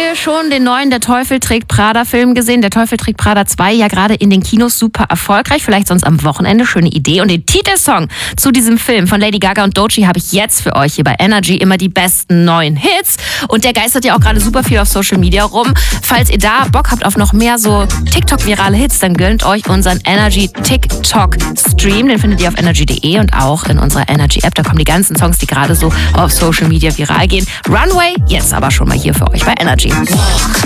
ihr schon den neuen Der Teufel trägt Prada Film gesehen? Der Teufel trägt Prada 2, ja gerade in den Kinos super erfolgreich. Vielleicht sonst am Wochenende, schöne Idee. Und den Titelsong zu diesem Film von Lady Gaga und Doechii habe ich jetzt für euch hier bei Energy. Immer die besten neuen Hits. Und der geistert ja auch gerade super viel auf Social Media rum. Falls ihr da Bock habt auf noch mehr so TikTok-virale Hits, dann gönnt euch unseren Energy TikTok-Stream. Den findet ihr auf energy.de und auch in unserer Energy-App. Da kommen die ganzen Songs, die gerade so auf Social Media viral gehen. Runway, jetzt aber schon mal hier für euch bei Energy.